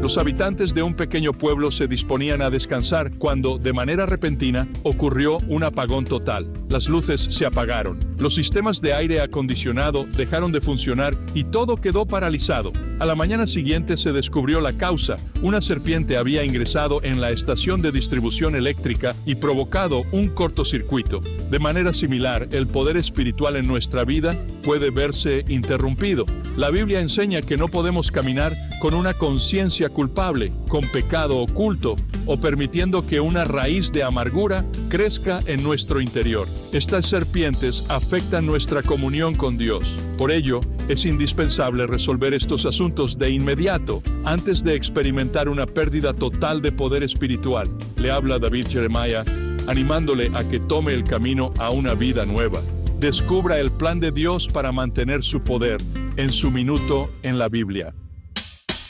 Los habitantes de un pequeño pueblo se disponían a descansar cuando, de manera repentina, ocurrió un apagón total. Las luces se apagaron, los sistemas de aire acondicionado dejaron de funcionar y todo quedó paralizado. A la mañana siguiente se descubrió la causa. Una serpiente había ingresado en la estación de distribución eléctrica y provocado un cortocircuito. De manera similar, el poder espiritual en nuestra vida puede verse interrumpido. La Biblia enseña que no podemos caminar con una conciencia culpable, con pecado oculto, o permitiendo que una raíz de amargura crezca en nuestro interior. Estas serpientes afectan nuestra comunión con Dios. Por ello, es indispensable resolver estos asuntos de inmediato, antes de experimentar una pérdida total de poder espiritual. Le habla David Jeremiah, animándole a que tome el camino a una vida nueva. Descubra el plan de Dios para mantener su poder en su minuto en la Biblia.